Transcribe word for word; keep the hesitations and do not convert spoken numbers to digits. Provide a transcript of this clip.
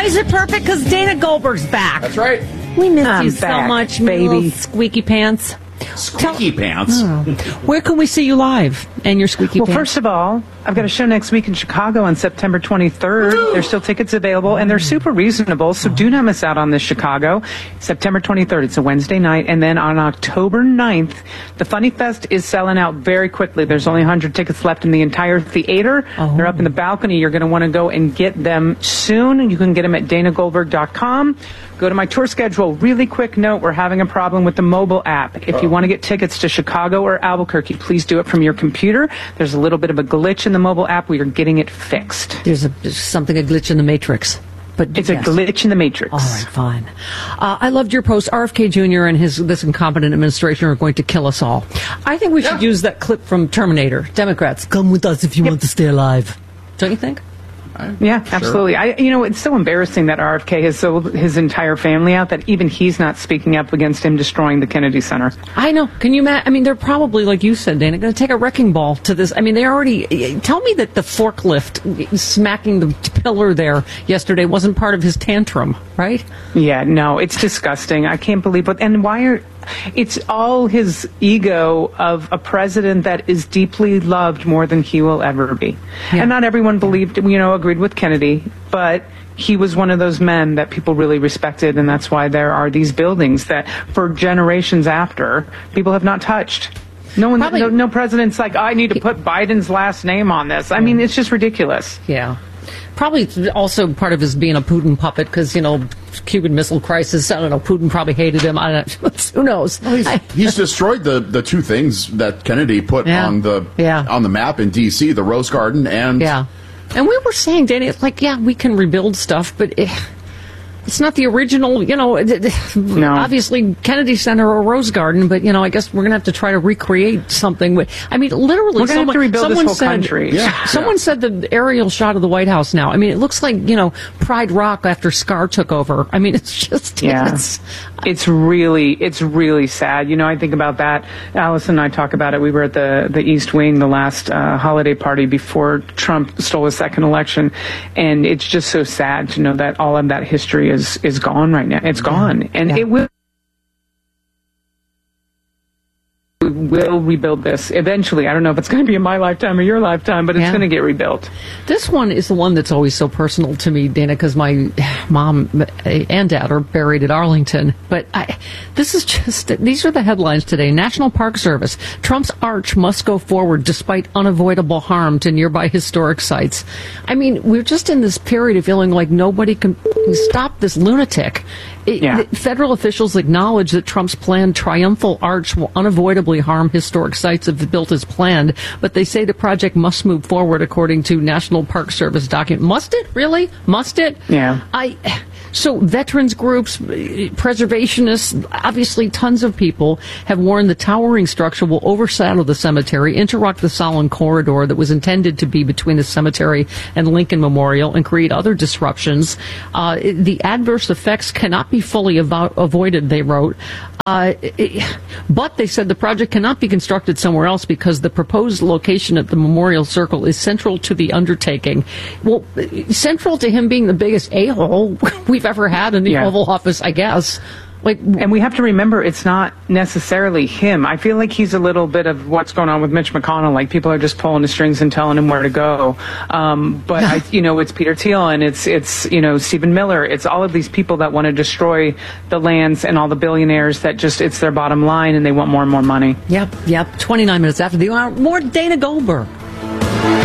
Why is it perfect? Because Dana Goldberg's back. That's right. We miss I'm you so back, much, baby. little squeaky pants. Squeaky pants. Oh. Where can we see you live and your squeaky Well, pants? first of all, I've got a show next week in Chicago on September twenty-third. Woo! There's still tickets available, and they're super reasonable, so do not miss out on this Chicago. September twenty-third, it's a Wednesday night, and then on October ninth, the Funny Fest is selling out very quickly. There's only one hundred tickets left in the entire theater. Oh. They're up in the balcony. You're going to want to go and get them soon. You can get them at dana goldberg dot com. Go to my tour schedule. Really quick note, we're having a problem with the mobile app. If you want to get tickets to Chicago or Albuquerque, please do it from your computer. There's a little bit of a glitch in the mobile app. We are getting it fixed. There's, a, there's something, a glitch in the matrix. But It's yes. a glitch in the matrix. All right, fine. Uh, I loved your post. R F K Junior and his this incompetent administration are going to kill us all. I think we should Yeah. use that clip from Terminator. Democrats, come with us if you want to stay alive. Don't you think? Yeah, absolutely. I, you know, it's so embarrassing that R F K has sold his entire family out that even he's not speaking up against him destroying the Kennedy Center. I know. Can you imagine? I mean, they're probably, like you said, Dana, going to take a wrecking ball to this. I mean, they already... Tell me that the forklift smacking the pillar there yesterday wasn't part of his tantrum, right? Yeah, no, it's disgusting. I can't believe it. And why are... It's all his ego of a president that is deeply loved more than he will ever be. Yeah. And not everyone believed, you know, agreed with Kennedy, but he was one of those men that people really respected, and that's why there are these buildings that for generations after, people have not touched. No one, Probably- no, no president's like, I need to put Biden's last name on this. I mean, it's just ridiculous. Yeah. Probably also part of his being a Putin puppet because, you know, Cuban Missile Crisis, I don't know, Putin probably hated him. I don't know. Who knows? Well, he's, I- he's destroyed the, the two things that Kennedy put Yeah. on the Yeah. on the map in D C, the Rose Garden and Yeah. And we were saying, Danny, it's like, yeah, we can rebuild stuff, but it, it's not the original, you know, No. obviously Kennedy Center or Rose Garden, but, you know, I guess we're going to have to try to recreate something. With, I mean, literally, We're gonna have someone, to rebuild this someone whole said, country. Yeah. Someone Yeah. said the aerial shot of the White House now. I mean, it looks like, you know, Pride Rock after Scar took over. I mean, it's just, Yeah. it's, It's really, it's really sad. You know, I think about that. Alice and I talk about it. We were at the, the East Wing, the last uh, holiday party before Trump stole his second election. And it's just so sad to know that all of that history is, is gone right now. It's gone. And Yeah. it will. We will rebuild this eventually. I don't know if it's going to be in my lifetime or your lifetime, but it's Yeah. going to get rebuilt. This one is the one that's always so personal to me, Dana, because my mom and dad are buried at Arlington. But I, this is just, these are the headlines today. National Park Service. Trump's arch must go forward despite unavoidable harm to nearby historic sites. I mean, we're just in this period of feeling like nobody can stop this lunatic. It, Yeah. the federal officials acknowledge that Trump's planned triumphal arch will unavoidably harm historic sites if built as planned, but they say the project must move forward according to National Park Service document. Must it? Really? Must it? Yeah. I... So veterans groups, preservationists, obviously tons of people have warned the towering structure will overshadow the cemetery, interrupt the solemn corridor that was intended to be between the cemetery and Lincoln Memorial, and create other disruptions. Uh, the adverse effects cannot be fully avo- avoided, they wrote. Uh, it, but they said the project cannot be constructed somewhere else because the proposed location at the Memorial Circle is central to the undertaking. Well, central to him being the biggest a-hole we've ever had in the Yeah. Oval Office, I guess. Like, And we have to remember it's not necessarily him. I feel like he's a little bit of what's going on with Mitch McConnell. Like people are just pulling the strings and telling him where to go. Um, but I, you know, it's Peter Thiel and it's it's you know Stephen Miller. It's all of these people that want to destroy the lands and all the billionaires that just it's their bottom line and they want more and more money. yep, yep. twenty-nine minutes after the hour, more Dana Goldberg.